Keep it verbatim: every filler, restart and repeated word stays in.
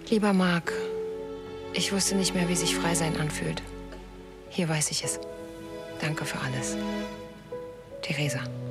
Lieber Marc, ich wusste nicht mehr, wie sich frei sein anfühlt. Hier weiß ich es. Danke für alles. Theresa.